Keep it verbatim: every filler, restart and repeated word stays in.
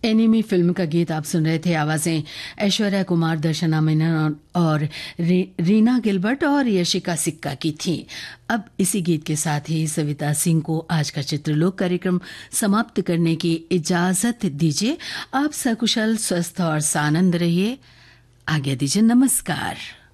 Enemy film का गीत आप सुन रहे थे। आवाजें ऐश्वर्या कुमार, दर्शना मेनन और री, रीना गिलबर्ट और यशिका सिक्का की थी। अब इसी गीत के साथ ही सविता सिंह को आज का चित्रलोक कार्यक्रम समाप्त करने की इजाजत दीजिए। आप सकुशल, स्वस्थ और सानंद रहिए। आज्ञा दीजिए। नमस्कार।